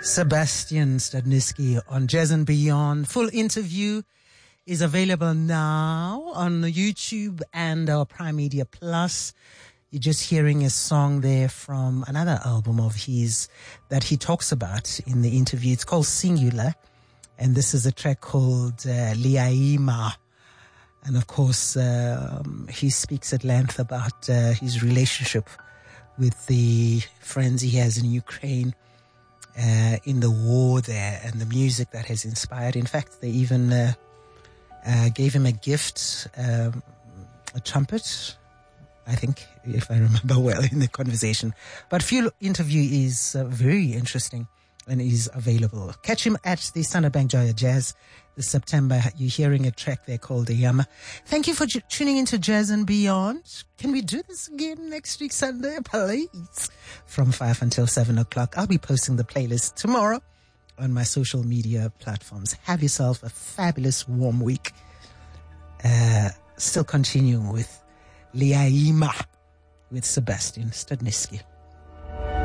Sebastian Studnicki on Jazz and Beyond. Full interview is available now on YouTube and our Prime Media Plus. You're just hearing a song there from another album of his that he talks about in the interview. It's called Singular, and this is a track called Liaima. And of course, he speaks at length about his relationship with the friends he has in Ukraine, in the war there, and the music that has inspired. In fact, they even gave him a gift, a trumpet, I think, if I remember well in the conversation. But full interview is very interesting and is available. Catch him at the Standard Bank Joya Jazz this September. You're hearing a track there called Yama. Thank you for tuning into Jazz and Beyond. Can we do this again next week Sunday, please? From 5 until 7 o'clock. I'll be posting the playlist tomorrow on my social media platforms. Have yourself a fabulous warm week. Still continuing with Liaima with Sebastian Studnicki.